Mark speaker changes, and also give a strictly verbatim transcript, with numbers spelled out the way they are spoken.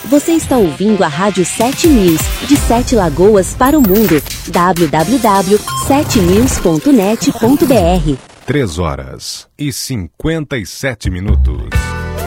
Speaker 1: Você está ouvindo a Rádio sete News, de Sete Lagoas para o mundo. w w w ponto sete news ponto net ponto b r.
Speaker 2: três horas e cinquenta e sete minutos.